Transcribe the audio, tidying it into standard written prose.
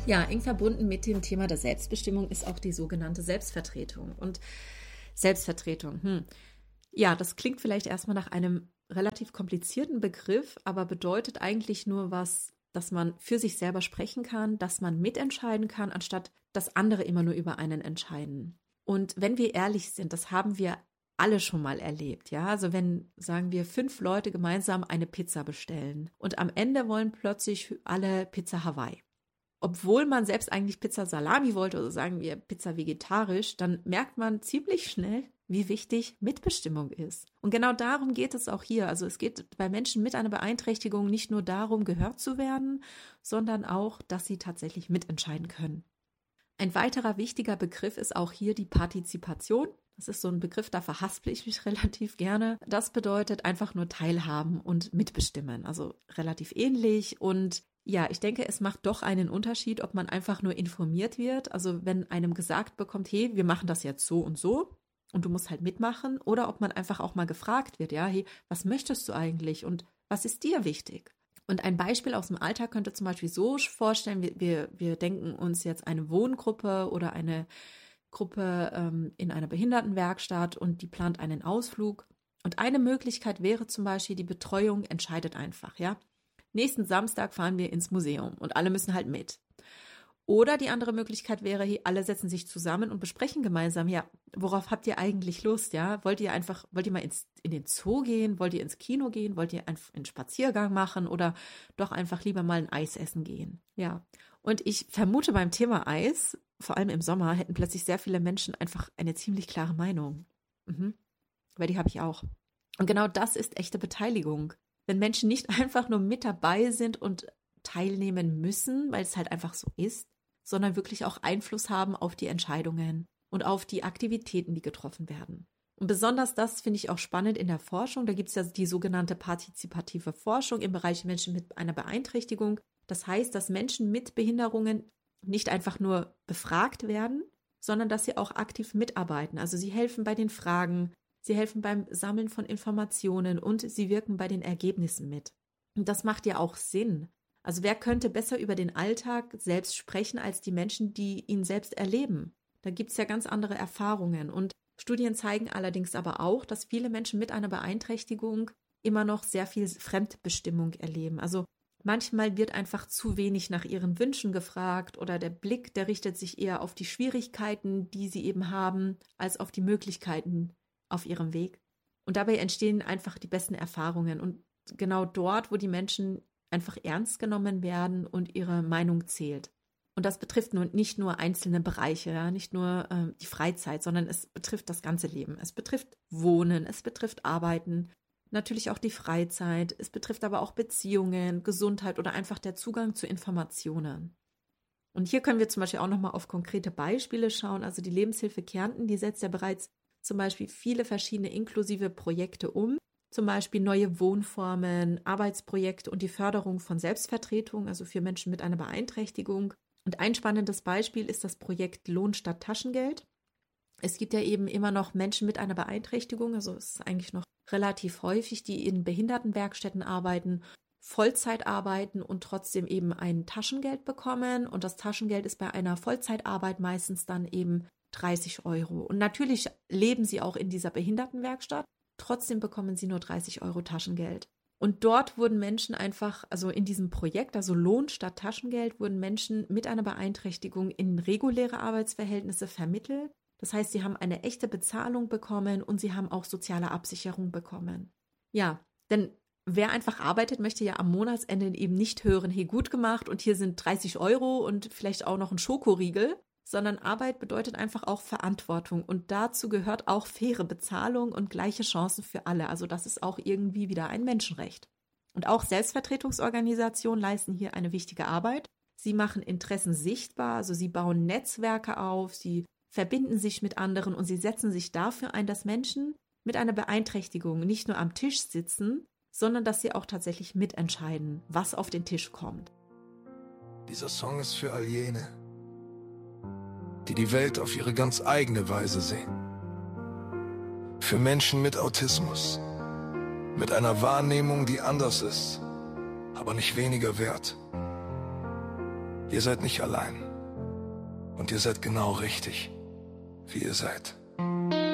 Ja, eng verbunden mit dem Thema der Selbstbestimmung ist auch die sogenannte Selbstvertretung. Und Selbstvertretung, ja, das klingt vielleicht erstmal nach einem relativ komplizierten Begriff, aber bedeutet eigentlich nur was, dass man für sich selber sprechen kann, dass man mitentscheiden kann, anstatt dass andere immer nur über einen entscheiden. Und wenn wir ehrlich sind, das haben wir alle schon mal erlebt, ja. Also wenn, sagen wir, 5 Leute gemeinsam eine Pizza bestellen und am Ende wollen plötzlich alle Pizza Hawaii. Obwohl man selbst eigentlich Pizza Salami wollte oder sagen wir Pizza vegetarisch, dann merkt man ziemlich schnell, wie wichtig Mitbestimmung ist. Und genau darum geht es auch hier. Also es geht bei Menschen mit einer Beeinträchtigung nicht nur darum, gehört zu werden, sondern auch, dass sie tatsächlich mitentscheiden können. Ein weiterer wichtiger Begriff ist auch hier die Partizipation. Das ist so ein Begriff, da verhaspel ich mich relativ gerne. Das bedeutet einfach nur teilhaben und mitbestimmen. Also relativ ähnlich. Und ja, ich denke, es macht doch einen Unterschied, ob man einfach nur informiert wird. Also wenn einem gesagt bekommt, hey, wir machen das jetzt so und du musst halt mitmachen. Oder ob man einfach auch mal gefragt wird, ja, hey, was möchtest du eigentlich und was ist dir wichtig? Und ein Beispiel aus dem Alltag könnte zum Beispiel so vorstellen, wir denken uns jetzt eine Wohngruppe oder eine Gruppe in einer Behindertenwerkstatt und die plant einen Ausflug. Und eine Möglichkeit wäre zum Beispiel, die Betreuung entscheidet einfach, ja. Nächsten Samstag fahren wir ins Museum und alle müssen halt mit. Oder die andere Möglichkeit wäre, hey, alle setzen sich zusammen und besprechen gemeinsam, ja, worauf habt ihr eigentlich Lust, ja? Wollt ihr mal in den Zoo gehen? Wollt ihr ins Kino gehen? Wollt ihr einen Spaziergang machen oder doch einfach lieber mal ein Eis essen gehen? Ja, und ich vermute beim Thema Eis, vor allem im Sommer, hätten plötzlich sehr viele Menschen einfach eine ziemlich klare Meinung. Weil die habe ich auch. Und genau das ist echte Beteiligung. Wenn Menschen nicht einfach nur mit dabei sind und teilnehmen müssen, weil es halt einfach so ist, sondern wirklich auch Einfluss haben auf die Entscheidungen und auf die Aktivitäten, die getroffen werden. Und besonders das finde ich auch spannend in der Forschung. Da gibt es ja die sogenannte partizipative Forschung im Bereich Menschen mit einer Beeinträchtigung. Das heißt, dass Menschen mit Behinderungen nicht einfach nur befragt werden, sondern dass sie auch aktiv mitarbeiten. Also sie helfen bei den Fragen, sie helfen beim Sammeln von Informationen und sie wirken bei den Ergebnissen mit. Und das macht ja auch Sinn. Also wer könnte besser über den Alltag selbst sprechen als die Menschen, die ihn selbst erleben? Da gibt es ja ganz andere Erfahrungen. Und Studien zeigen allerdings aber auch, dass viele Menschen mit einer Beeinträchtigung immer noch sehr viel Fremdbestimmung erleben. Also manchmal wird einfach zu wenig nach ihren Wünschen gefragt oder der Blick, der richtet sich eher auf die Schwierigkeiten, die sie eben haben, als auf die Möglichkeiten auf ihrem Weg. Und dabei entstehen einfach die besten Erfahrungen. Und genau dort, wo die Menschen einfach ernst genommen werden und ihre Meinung zählt. Und das betrifft nun nicht nur einzelne Bereiche, ja, nicht nur die Freizeit, sondern es betrifft das ganze Leben. Es betrifft Wohnen, es betrifft Arbeiten, natürlich auch die Freizeit, es betrifft aber auch Beziehungen, Gesundheit oder einfach der Zugang zu Informationen. Und hier können wir zum Beispiel auch nochmal auf konkrete Beispiele schauen. Also die Lebenshilfe Kärnten, die setzt ja bereits zum Beispiel viele verschiedene inklusive Projekte um. Zum Beispiel neue Wohnformen, Arbeitsprojekte und die Förderung von Selbstvertretung, also für Menschen mit einer Beeinträchtigung. Und ein spannendes Beispiel ist das Projekt Lohn statt Taschengeld. Es gibt ja eben immer noch Menschen mit einer Beeinträchtigung, also es ist eigentlich noch relativ häufig, die in Behindertenwerkstätten arbeiten, Vollzeit arbeiten und trotzdem eben ein Taschengeld bekommen. Und das Taschengeld ist bei einer Vollzeitarbeit meistens dann eben 30 €. Und natürlich leben sie auch in dieser Behindertenwerkstatt. Trotzdem bekommen sie nur 30 € Taschengeld. Und dort wurden Menschen einfach, also in diesem Projekt, also Lohn statt Taschengeld, wurden Menschen mit einer Beeinträchtigung in reguläre Arbeitsverhältnisse vermittelt. Das heißt, sie haben eine echte Bezahlung bekommen und sie haben auch soziale Absicherung bekommen. Ja, denn wer einfach arbeitet, möchte ja am Monatsende eben nicht hören, hey, gut gemacht und hier sind 30 € und vielleicht auch noch ein Schokoriegel, sondern Arbeit bedeutet einfach auch Verantwortung und dazu gehört auch faire Bezahlung und gleiche Chancen für alle. Also das ist auch irgendwie wieder ein Menschenrecht. Und auch Selbstvertretungsorganisationen leisten hier eine wichtige Arbeit. Sie machen Interessen sichtbar, also sie bauen Netzwerke auf, sie verbinden sich mit anderen und sie setzen sich dafür ein, dass Menschen mit einer Beeinträchtigung nicht nur am Tisch sitzen, sondern dass sie auch tatsächlich mitentscheiden, was auf den Tisch kommt. Dieser Song ist für all jene, die Welt auf ihre ganz eigene Weise sehen. Für Menschen mit Autismus, mit einer Wahrnehmung, die anders ist, aber nicht weniger wert. Ihr seid nicht allein. Und ihr seid genau richtig, wie ihr seid.